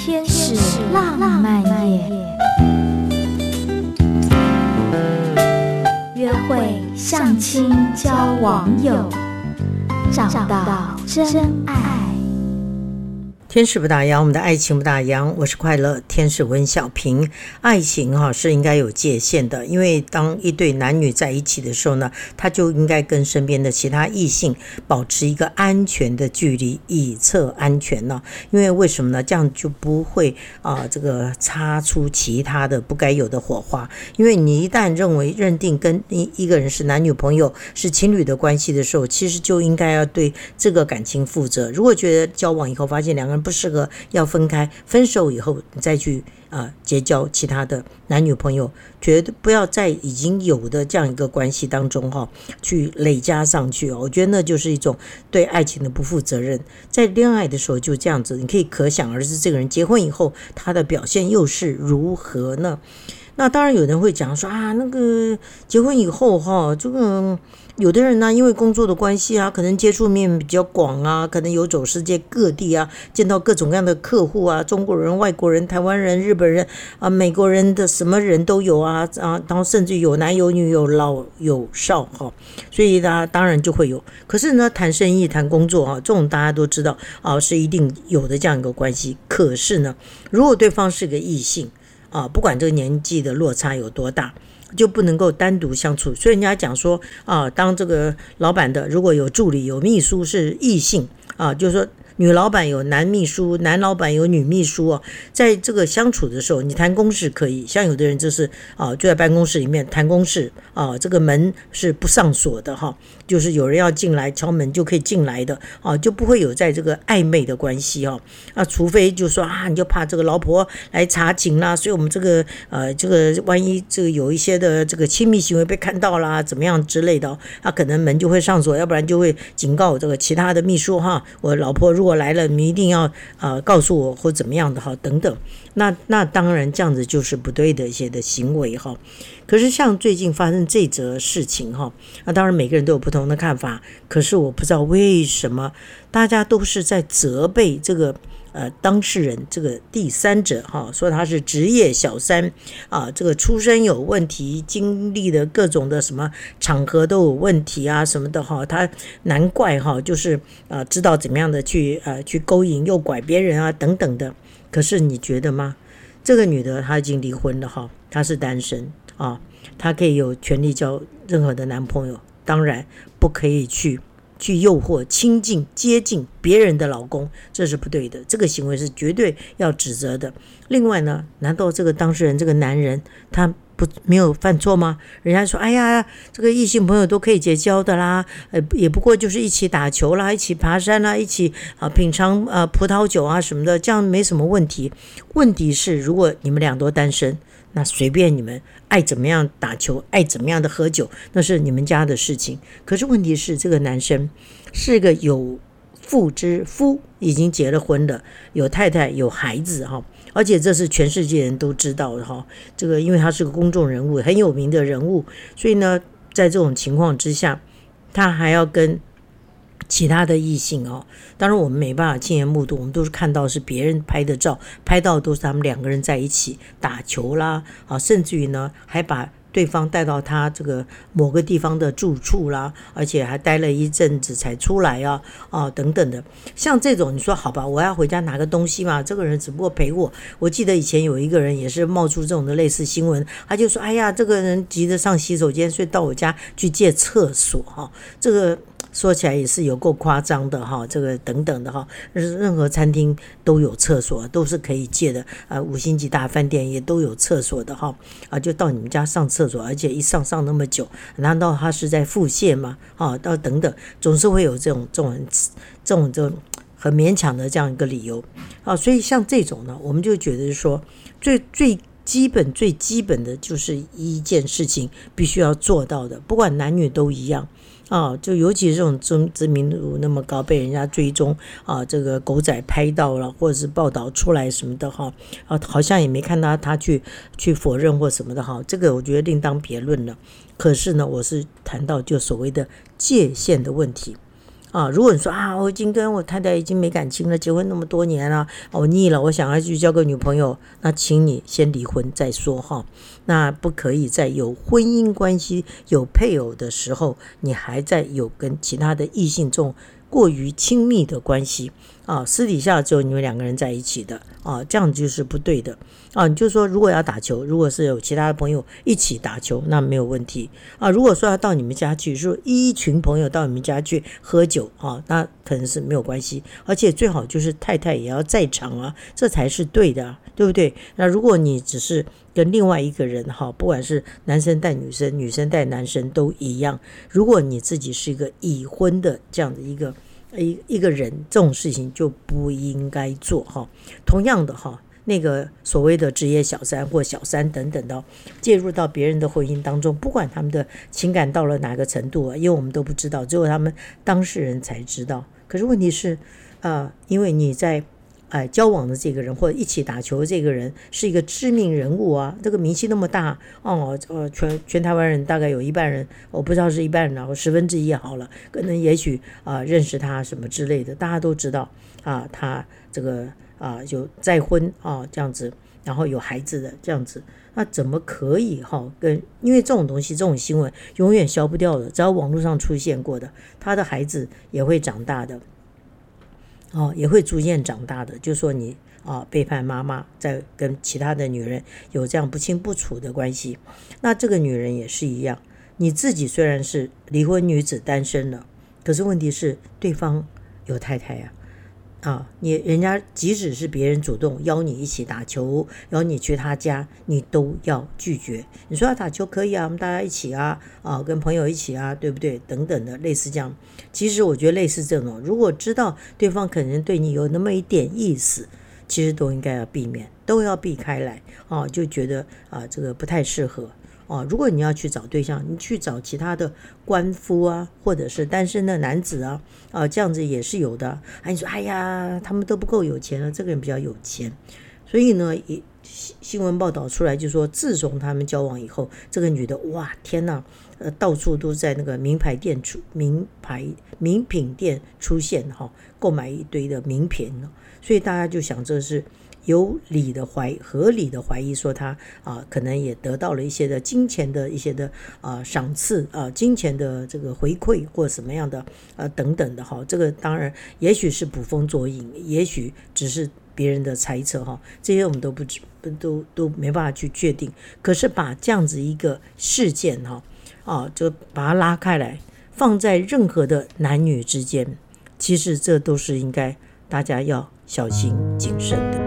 天使浪漫夜，约会、相亲、交网友，找到真爱。 天使不打烊，我们的爱情不打烊。我是快乐天使温小平。爱情是应该有界限的，因为当一对男女在一起的时候呢，他就应该跟身边的其他异性保持一个安全的距离，以策安全呢。因为为什么呢？这样就不会这个擦出其他的不该有的火花。因为你一旦认定跟一个人是男女朋友、是情侣的关系的时候，其实就应该要对这个感情负责。如果觉得交往以后发现两个人不适合，要分开，分手以后你再去结交其他的男女朋友，绝对不要在已经有的这样一个关系当中去累加上去。我觉得那就是一种对爱情的不负责任。在恋爱的时候就这样子，你可以可想而知这个人结婚以后他的表现又是如何呢？那当然有人会讲说那个结婚以后这个有的人呢，因为工作的关系可能接触面比较广可能游走世界各地见到各种各样的客户中国人、外国人、台湾人、日本人美国人的什么人都有然后甚至有男有女、有老有少所以呢，当然就会有。可是呢，谈生意、谈工作这种大家都知道是一定有的这样一个关系。可是呢，如果对方是个异性不管这个年纪的落差有多大，就不能够单独相处。所以人家讲说当这个老板的如果有助理、有秘书是异性就是说女老板有男秘书，男老板有女秘书在这个相处的时候，你谈公事可以，像有的人就是就在办公室里面谈公事这个门是不上锁的就是有人要进来敲门就可以进来的就不会有在这个暧昧的关系除非就说你就怕这个老婆来查寝啦，所以我们这个万一这个有一些的这个亲密行为被看到啦，怎么样之类的可能门就会上锁，要不然就会警告这个其他的秘书我老婆如果来了，你一定要告诉我或怎么样的等等。那当然这样子就是不对的一些的行为可是像最近发生这则事情那当然每个人都有不同的看法，可是我不知道为什么大家都是在责备这个当事人，这个第三者说他是职业小三这个出身有问题，经历的各种的什么场合都有问题什么的他难怪就是知道怎么样的去勾引诱拐别人等等的。可是你觉得吗？这个女的她已经离婚了她是单身她可以有权利交任何的男朋友，当然不可以去诱惑、亲近、接近别人的老公，这是不对的，这个行为是绝对要指责的。另外呢，难道这个当事人这个男人他没有犯错吗？人家说这个异性朋友都可以结交的啦也不过就是一起打球啦，一起爬山啦，一起品尝葡萄酒什么的，这样没什么问题。问题是如果你们俩都单身，那随便你们爱怎么样打球，爱怎么样的喝酒，那是你们家的事情。可是问题是这个男生是个有妇之夫，已经结了婚的，有太太有孩子而且这是全世界人都知道的这个因为他是个公众人物，很有名的人物，所以呢在这种情况之下，他还要跟其他的异性当然我们没办法亲眼目睹，我们都是看到是别人拍的照，拍到都是他们两个人在一起打球啦甚至于呢还把对方带到他这个某个地方的住处啦，而且还待了一阵子才出来等等的。像这种你说好吧，我要回家拿个东西嘛，这个人只不过陪我记得以前有一个人也是冒出这种的类似新闻，他就说这个人急着上洗手间，所以到我家去借厕所这个说起来也是有够夸张的这个等等的任何餐厅都有厕所，都是可以借的5星级大饭店也都有厕所的就到你们家上厕所，而且一上那么久，难道他是在腹泻吗到等等，总是会有这种很勉强的这样一个理由所以像这种呢，我们就觉得说最基本的就是一件事情必须要做到的，不管男女都一样就尤其是这种知名度那么高，被人家追踪这个狗仔拍到了，或者是报道出来什么的好像也没看到他去否认或什么的这个我觉得另当别论了。可是呢，我是谈到就所谓的界限的问题如果你说我已经跟我太太已经没感情了，结婚那么多年了，我腻了，我想要去交个女朋友，那请你先离婚再说哈。那不可以在有婚姻关系有配偶的时候，你还在有跟其他的异性这种过于亲密的关系私底下只有你们2个人在一起的这样就是不对的你就说如果要打球，如果是有其他的朋友一起打球，那没有问题如果说要到你们家去，说一群朋友到你们家去喝酒那可能是没有关系，而且最好就是太太也要在场这才是对的对不对？那如果你只是跟另外一个人不管是男生带女生，女生带男生都一样，如果你自己是一个已婚的这样的一个人，这种事情就不应该做同样的那个所谓的职业小三或小三等等的介入到别人的婚姻当中，不管他们的情感到了哪个程度因为我们都不知道，只有他们当事人才知道。可是问题是因为你在交往的这个人或者一起打球的这个人是一个知名人物这个名气那么大全台湾人大概有一半人，我不知道是一半人1/10好了，可能也许认识他什么之类的，大家都知道他这个有再婚这样子，然后有孩子的这样子，那怎么可以因为这种东西这种新闻永远消不掉的，只要网络上出现过的，他的孩子也会长大的也会逐渐长大的，就说你背叛妈妈，在跟其他的女人有这样不清不楚的关系，那这个女人也是一样，你自己虽然是离婚女子单身了，可是问题是对方有太太人家即使是别人主动邀你一起打球，邀你去他家，你都要拒绝。你说要打球可以我们大家一起跟朋友一起对不对？等等的类似这样。其实我觉得类似这种，如果知道对方可能对你有那么一点意思，其实都应该要避免，都要避开来就觉得这个不太适合。如果你要去找对象，你去找其他的官夫或者是单身的男子这样子也是有的你说他们都不够有钱了，这个人比较有钱，所以呢新闻报道出来就说，自从他们交往以后，这个女的天哪到处都在那个名品店出现购买一堆的名品所以大家就想这是合理的怀疑说他可能也得到了一些的金钱的一些的赏赐金钱的这个回馈或什么样的等等的这个当然也许是捕风捉影，也许只是别人的猜测这些我们都没办法去确定。可是把这样子一个事件就把它拉开来，放在任何的男女之间，其实这都是应该大家要小心谨慎的。